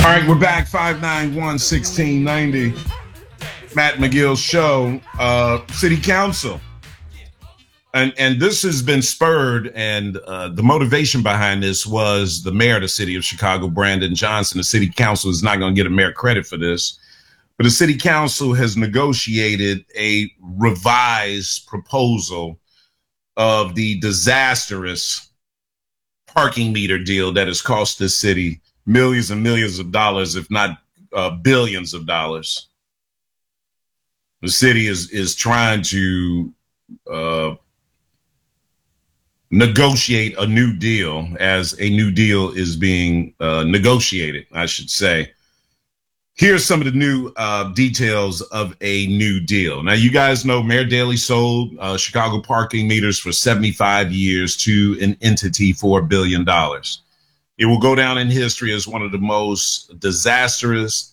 right, we're back. 591-1690. Matt McGill's show. City Council. And this has been spurred, and the motivation behind this was the mayor of the city of Chicago, Brandon Johnson. The city council is not going to get a mayor credit for this, but the city council has negotiated a revised proposal of the disastrous parking meter deal that has cost this city millions and millions of dollars, if not billions of dollars. The city is trying to negotiate a new deal, as a new deal is being negotiated, I should say. Here's some of the new details of a new deal. Now, you guys know Mayor Daley sold Chicago parking meters for 75 years to an entity for $1 billion. It will go down in history as one of the most disastrous,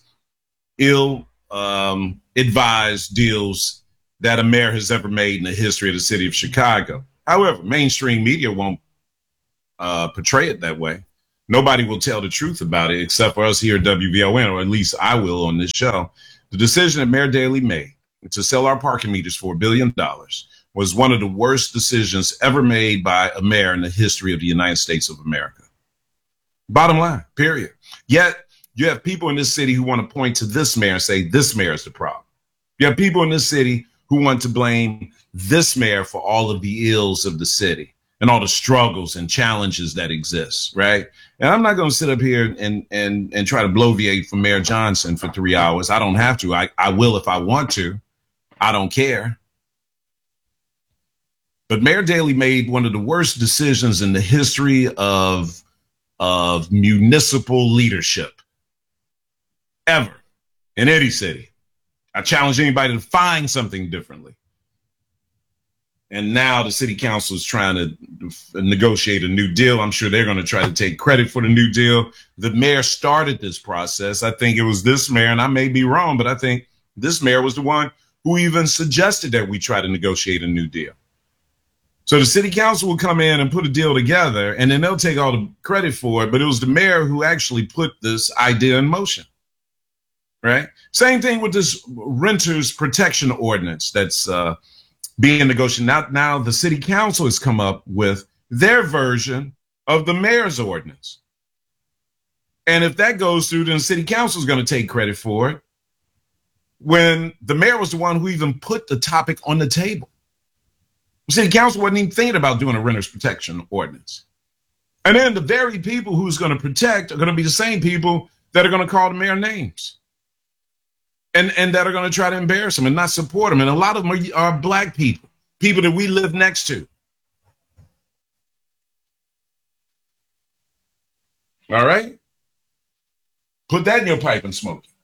ill-advised deals that a mayor has ever made in the history of the city of Chicago. However, mainstream media won't portray it that way. Nobody will tell the truth about it except for us here at WVON, or at least I will on this show. The decision that Mayor Daley made to sell our parking meters for $1 billion was one of the worst decisions ever made by a mayor in the history of the United States of America. Bottom line, period. Yet, you have people in this city who want to point to this mayor and say this mayor is the problem. You have people in this city who want to blame this mayor for all of the ills of the city and all the struggles and challenges that exist, right? And I'm not going to sit up here and try to bloviate for Mayor Johnson for 3 hours. I don't have to. I will if I want to. I don't care. But Mayor Daley made one of the worst decisions in the history of municipal leadership ever in any city. I challenge anybody to find something differently. And now the city council is trying to negotiate a new deal. I'm sure they're going to try to take credit for the new deal. The mayor started this process. I think it was this mayor, and I may be wrong, but I think this mayor was the one who even suggested that we try to negotiate a new deal. So the city council will come in and put a deal together, and then they'll take all the credit for it. But it was the mayor who actually put this idea in motion, right? Same thing with this renters protection ordinance that's being negotiated. Now the city council has come up with their version of the mayor's ordinance. And if that goes through, then the city council is going to take credit for it, when the mayor was the one who even put the topic on the table. The city council wasn't even thinking about doing a renters protection ordinance. And then the very people who's going to protect are going to be the same people that are going to call the mayor names. And that are going to try to embarrass him and not support him. And a lot of them are black people, people that we live next to. All right? Put that in your pipe and smoke it.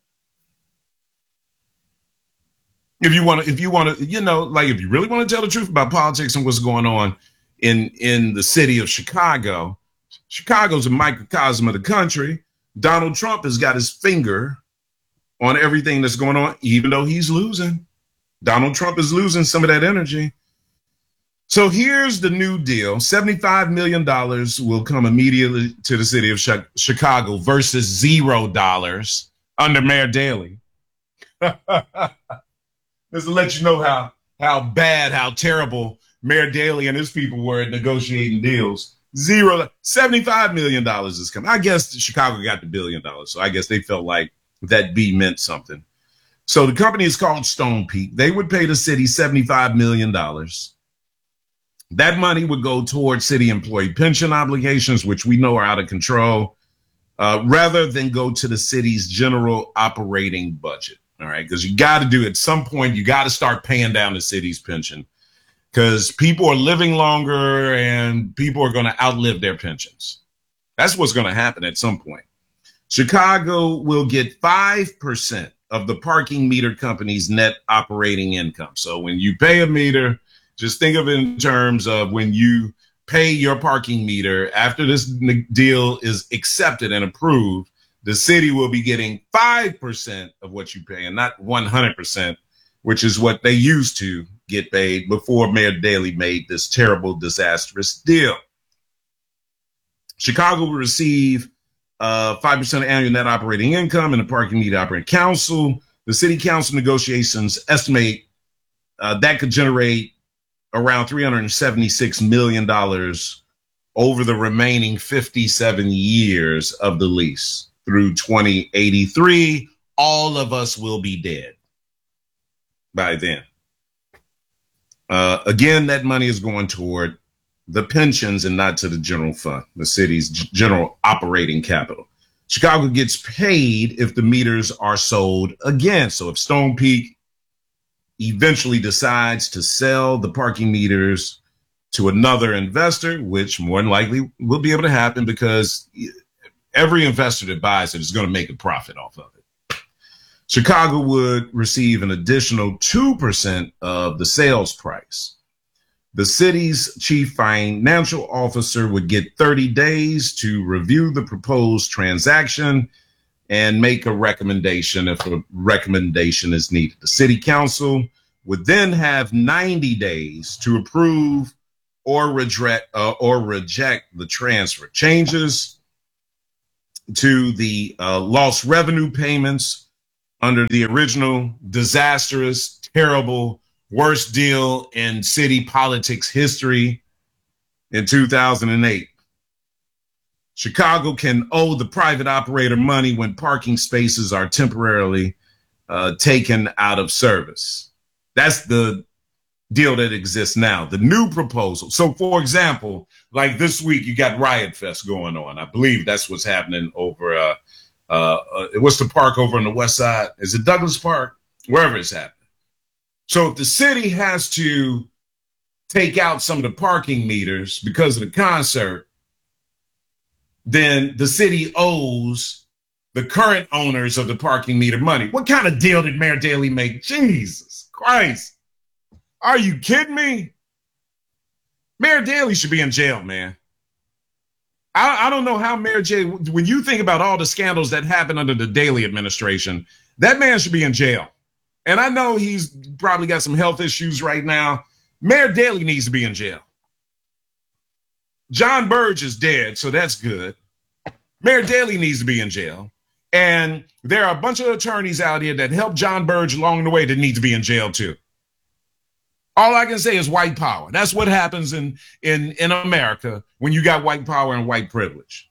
If you want to, you know, like if you really want to tell the truth about politics and what's going on in the city of Chicago, Chicago's a microcosm of the country. Donald Trump has got his finger on everything that's going on, even though he's losing. Donald Trump is losing some of that energy. So here's the new deal. $75 million will come immediately to the city of Chicago versus $0 under Mayor Daley. Just to let you know how bad, how terrible Mayor Daley and his people were at negotiating deals. $75 million is coming. I guess Chicago got the $1 billion, so I guess they felt like that B meant something. So the company is called Stone Peak. They would pay the city $75 million. That money would go towards city employee pension obligations, which we know are out of control, rather than go to the city's general operating budget. All right, because you got to do at some point, you got to start paying down the city's pension, because people are living longer and people are going to outlive their pensions. That's what's going to happen at some point. Chicago will get 5% of the parking meter company's net operating income. So when you pay a meter, just think of it in terms of when you pay your parking meter, after this deal is accepted and approved, the city will be getting 5% of what you pay and not 100%, which is what they used to get paid before Mayor Daley made this terrible, disastrous deal. Chicago will receive 5% of annual net operating income in the parking meter operating council. The city council negotiations estimate that could generate around $376 million over the remaining 57 years of the lease through 2083. All of us will be dead by then. Again, that money is going toward the pensions and not to the general fund, the city's general operating capital. Chicago gets paid if the meters are sold again. So if Stone Peak eventually decides to sell the parking meters to another investor, which more than likely will be able to happen because every investor that buys it is going to make a profit off of it, Chicago would receive an additional 2% of the sales price. The city's chief financial officer would get 30 days to review the proposed transaction and make a recommendation if a recommendation is needed. The city council would then have 90 days to approve or reject the transfer. Changes to the lost revenue payments under the original disastrous, terrible, worst deal in city politics history in 2008. Chicago can owe the private operator money when parking spaces are temporarily taken out of service. That's the deal that exists now. The new proposal. So, for example, like this week, you got Riot Fest going on. I believe that's what's happening over, what's the park over on the west side? Is it Douglas Park? Wherever it's happening. So if the city has to take out some of the parking meters because of the concert, then the city owes the current owners of the parking meter money. What kind of deal did Mayor Daley make? Jesus Christ. Are you kidding me? Mayor Daley should be in jail, man. I don't know how Mayor J, when you think about all the scandals that happened under the Daley administration, that man should be in jail. And I know he's probably got some health issues right now. Mayor Daley needs to be in jail. John Burge is dead, so that's good. Mayor Daley needs to be in jail. And there are a bunch of attorneys out here that helped John Burge along the way that need to be in jail too. All I can say is white power. That's what happens in America when you got white power and white privilege.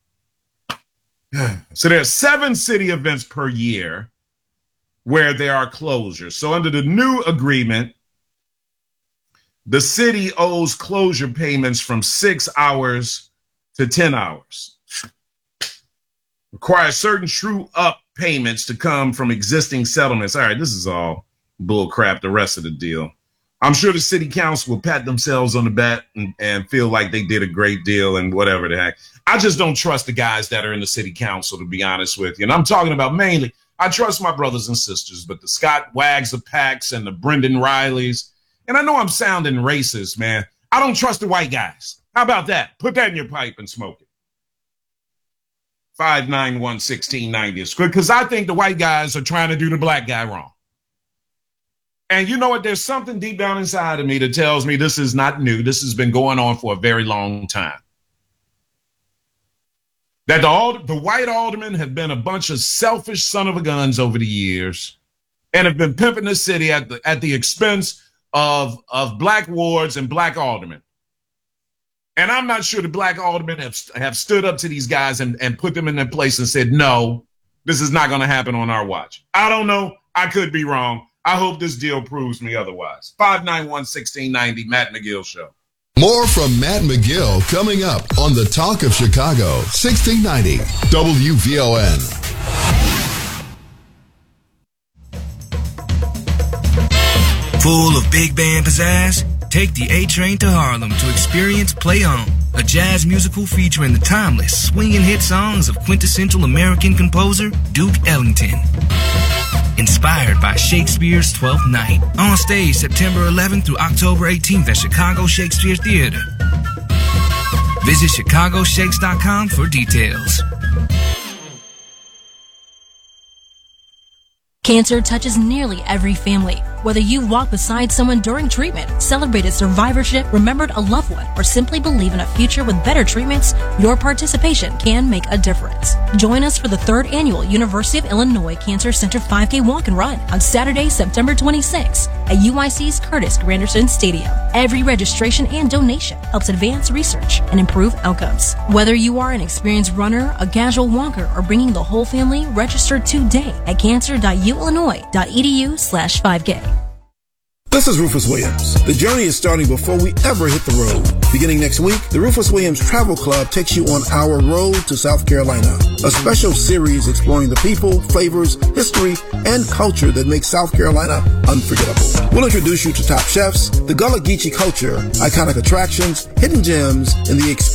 So there are 7 city events per year where there are closures. So under the new agreement, the city owes closure payments from 6 hours to 10 hours. Requires certain true up payments to come from existing settlements. All right, this is all bull crap, the rest of the deal. I'm sure the city council will pat themselves on the back and feel like they did a great deal and whatever the heck. I just don't trust the guys that are in the city council, to be honest with you. And I'm talking about mainly, I trust my brothers and sisters, but the Scott Wags of Pax and the Brendan Rileys, and I know I'm sounding racist, man. I don't trust the white guys. How about that? Put that in your pipe and smoke it. 591-1690 is good, because I think the white guys are trying to do the black guy wrong. And you know what? There's something deep down inside of me that tells me this is not new. This has been going on for a very long time. That the white aldermen have been a bunch of selfish son of a guns over the years and have been pimping the city at the expense of black wards and black aldermen. And I'm not sure the black aldermen have stood up to these guys and put them in their place and said, no, this is not going to happen on our watch. I don't know. I could be wrong. I hope this deal proves me otherwise. 591-1690, Matt McGill Show. More from Matt McGill coming up on the Talk of Chicago, 1690 WVON. Full of big band pizzazz? Take the A-Train to Harlem to experience Play On, a jazz musical featuring the timeless, swinging hit songs of quintessential American composer Duke Ellington. Inspired by Shakespeare's Twelfth Night. On stage September 11th through October 18th at Chicago Shakespeare Theater. Visit chicagoshakes.com for details. Cancer touches nearly every family. Whether you walk beside someone during treatment, celebrated survivorship, remembered a loved one, or simply believe in a future with better treatments, your participation can make a difference. Join us for the 3rd Annual University of Illinois Cancer Center 5K Walk and Run on Saturday, September 26th at UIC's Curtis Granderson Stadium. Every registration and donation helps advance research and improve outcomes. Whether you are an experienced runner, a casual walker, or bringing the whole family, register today at cancer.uillinois.edu/5K. This is Rufus Williams. The journey is starting before we ever hit the road. Beginning next week, the Rufus Williams Travel Club takes you on our road to South Carolina, a special series exploring the people, flavors, history, and culture that makes South Carolina unforgettable. We'll introduce you to top chefs, the Gullah Geechee culture, iconic attractions, hidden gems, and the experience